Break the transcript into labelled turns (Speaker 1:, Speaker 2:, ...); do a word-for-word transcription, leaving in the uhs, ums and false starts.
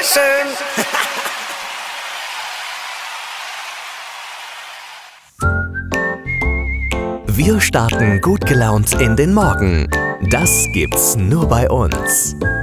Speaker 1: Dankeschön.
Speaker 2: Wir starten gut gelaunt in den Morgen. Das gibt's nur bei uns.